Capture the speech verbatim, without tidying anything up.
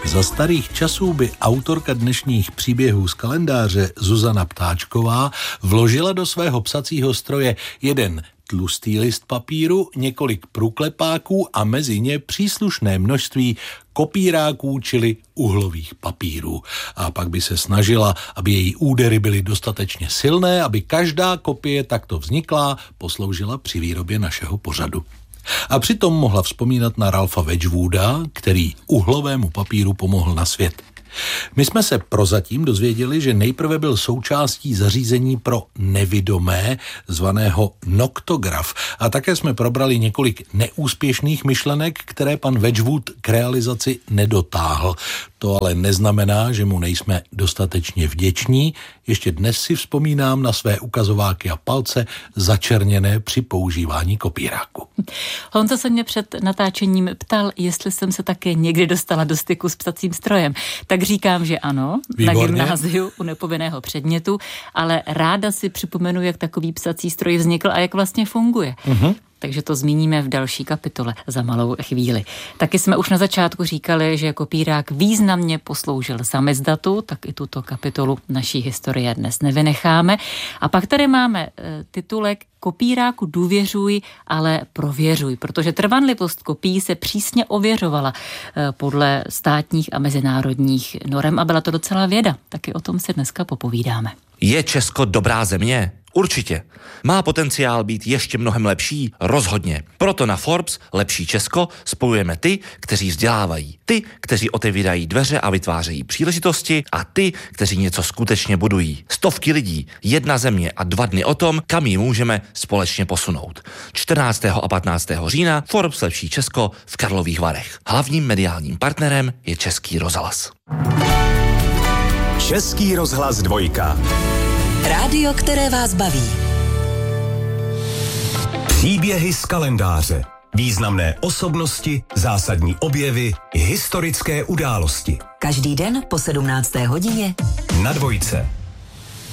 Za starých časů by autorka dnešních příběhů z kalendáře Zuzana Ptáčková vložila do svého psacího stroje jeden tlustý list papíru, několik průklepáků a mezi ně příslušné množství kopíráků, čili uhlových papírů. A pak by se snažila, aby její údery byly dostatečně silné, aby každá kopie takto vzniklá posloužila při výrobě našeho pořadu. A přitom mohla vzpomínat na Ralpha Wedgwooda, který uhlovému papíru pomohl na svět. My jsme se prozatím dozvěděli, že nejprve byl součástí zařízení pro nevidomé, zvaného noktograf. A také jsme probrali několik neúspěšných myšlenek, které pan Wedgwood k realizaci nedotáhl. To ale neznamená, že mu nejsme dostatečně vděční. Ještě dnes si vzpomínám na své ukazováky a palce začerněné při používání kopíráku. Honza se mě před natáčením ptal, jestli jsem se také někdy dostala do styku s psacím strojem. Tak říkám, že ano, Výborně. Na gymnáziu u nepovinného předmětu, ale ráda si připomenu, jak takový psací stroj vznikl a jak vlastně funguje. Uh-huh. Takže to zmíníme v další kapitole za malou chvíli. Taky jsme už na začátku říkali, že kopírák významně posloužil samizdatu, tak i tuto kapitolu naší historie dnes nevynecháme. A pak tady máme e, titulek Kopíráku důvěřuj, ale prověřuj, protože trvanlivost kopií se přísně ověřovala e, podle státních a mezinárodních norem a byla to docela věda. Taky o tom si dneska popovídáme. Je Česko dobrá země? Určitě. Má potenciál být ještě mnohem lepší? Rozhodně. Proto na Forbes Lepší Česko spojujeme ty, kteří vzdělávají, ty, kteří otevírají dveře a vytvářejí příležitosti a ty, kteří něco skutečně budují. Stovky lidí, jedna země a dva dny o tom, kam ji můžeme společně posunout. čtrnáctého a patnáctého října Forbes Lepší Česko v Karlových Varech. Hlavním mediálním partnerem je Český rozhlas. Český rozhlas dvojka. Rádio, které vás baví. Příběhy z kalendáře. Významné osobnosti, zásadní objevy, historické události. Každý den po sedmnácté hodině na dvojce.